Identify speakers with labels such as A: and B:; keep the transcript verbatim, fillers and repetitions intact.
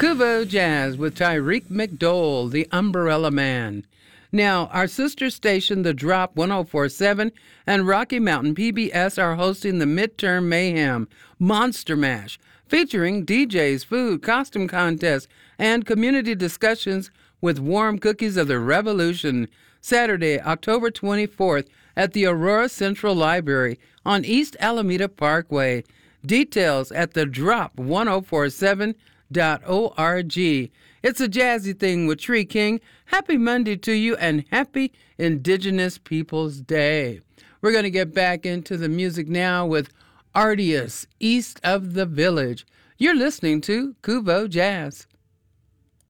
A: Kuvo Jazz with Tyreek McDowell, the Umbrella Man. Now, our sister station, The Drop one oh four point seven and Rocky Mountain P B S are hosting the Midterm Mayhem Monster Mash, featuring D Js, food, costume contests, and community discussions with warm cookies of the revolution. Saturday, October twenty-fourth at the Aurora Central Library on East Alameda Parkway. Details at the drop one oh four seven dot org. It's a jazzy thing with Tree King. Happy Monday to you and happy Indigenous Peoples Day. We're going to get back into the music now with Artius, East of the Village. You're listening to Kuvo Jazz.